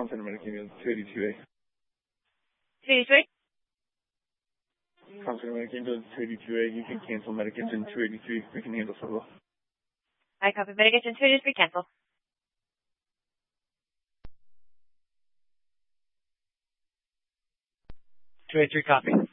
Town Center Medic Ambulance 282A. 283? Town Center Medic Ambulance 282A, you can cancel Medic Engine 283. We can handle solo. I copy. Medic Engine 283, cancel. 283, copy.